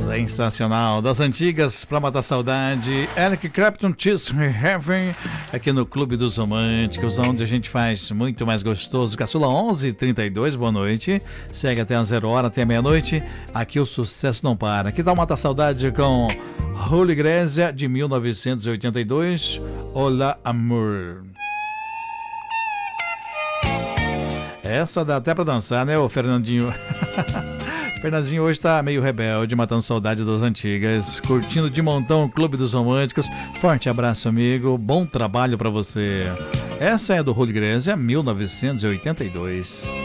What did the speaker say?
Sensacional, das antigas pra matar saudade, Eric Clapton, Tears in Heaven, aqui no Clube dos Românticos, onde a gente faz muito mais gostoso. Caçula 11h32, boa noite, segue até às 0h, até meia-noite, aqui o sucesso não para. Aqui dá uma matar saudade com Julio Iglesias, de 1982, Olá Amor. Essa dá até pra dançar, né, ô Fernandinho? Fernandinho hoje tá meio rebelde, matando saudade das antigas, curtindo de montão o Clube dos Românticos. Forte abraço, amigo, bom trabalho pra você. Essa é do Julio Iglesias, 1982.